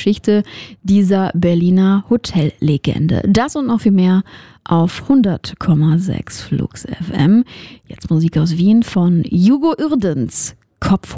Geschichte dieser Berliner Hotellegende. Das und noch viel mehr auf 100,6 Flux FM. Jetzt Musik aus Wien von Hugo Uerdens.